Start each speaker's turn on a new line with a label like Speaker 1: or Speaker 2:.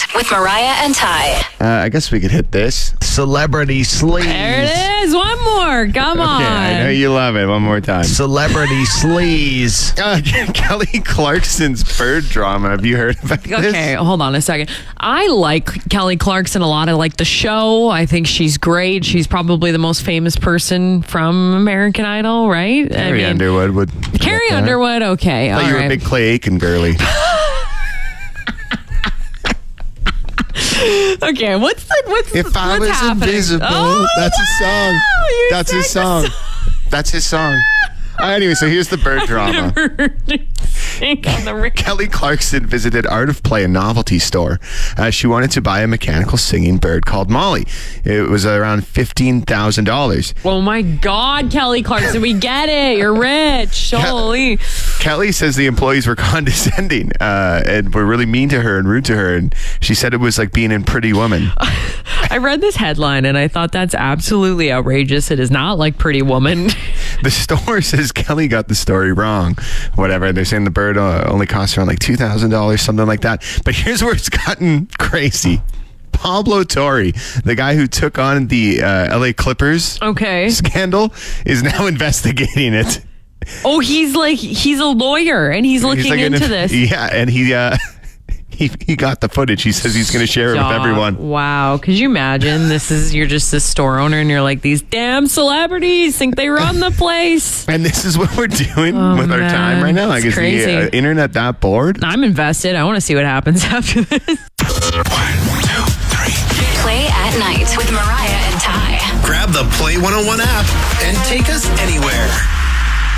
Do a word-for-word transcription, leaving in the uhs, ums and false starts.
Speaker 1: with Mariah and Ty.
Speaker 2: Uh, I guess we could hit this. Celebrity sleaze.
Speaker 3: There it is. One more. Come on.
Speaker 2: Yeah, I know you love it. One more time.
Speaker 4: Celebrity sleaze.
Speaker 2: Uh, Kelly Clarkson's bird drama. Have you heard about this?
Speaker 3: Okay, hold on a second. I like Kelly Clarkson a lot. I like the show. I think she's great. She's probably the most famous person from American Idol, right?
Speaker 2: Carrie
Speaker 3: I mean,
Speaker 2: Underwood would.
Speaker 3: Carrie
Speaker 2: yeah.
Speaker 3: Underwood, okay.
Speaker 2: I thought
Speaker 3: all
Speaker 2: you were
Speaker 3: right.
Speaker 2: a big Clay Aiken girly.
Speaker 3: Okay, what's the what's
Speaker 2: If I
Speaker 3: what's
Speaker 2: was
Speaker 3: happening?
Speaker 2: invisible,
Speaker 3: Oh,
Speaker 2: that's his song.
Speaker 3: no, you
Speaker 2: That's his
Speaker 3: sang
Speaker 2: song. That's his song. Uh, anyway, so here's the bird drama.
Speaker 3: Never heard you sing on the radio.
Speaker 2: Kelly Clarkson visited Art of Play, a novelty store. Uh, she wanted to buy a mechanical singing bird called Molly. It was around fifteen thousand dollars.
Speaker 3: Oh my God, Kelly Clarkson, we get it. You're rich. Holy.
Speaker 2: Kelly says the employees were condescending uh, and were really mean to her and rude to her. And she said it was like being in Pretty Woman.
Speaker 3: I read this headline and I thought that's absolutely outrageous. It is not like Pretty Woman.
Speaker 2: The store says Kelly got the story wrong. Whatever. They're saying the bird uh, only cost around like two thousand dollars, something like that. But here's where it's gotten crazy. Pablo Torre, the guy who took on the uh, L A Clippers
Speaker 3: Okay.
Speaker 2: scandal, is now investigating it.
Speaker 3: Oh, he's like, he's a lawyer and he's looking
Speaker 2: He's like an-
Speaker 3: into this.
Speaker 2: Yeah, and he uh, he he got the footage. He says he's going to share it with
Speaker 3: Stop.
Speaker 2: everyone.
Speaker 3: Wow. Could you imagine? This is, you're just a store owner and you're like, these damn celebrities think they run the place.
Speaker 2: And this is what we're doing
Speaker 3: Oh,
Speaker 2: with our
Speaker 3: man.
Speaker 2: time right now. Like,
Speaker 3: It's
Speaker 2: is the
Speaker 3: crazy.
Speaker 2: uh, internet that bored?
Speaker 3: I'm invested. I want to see what happens after this.
Speaker 4: One, two, three.
Speaker 1: Play at night with Mariah and Ty.
Speaker 4: Grab the Play one oh one app and take us anywhere.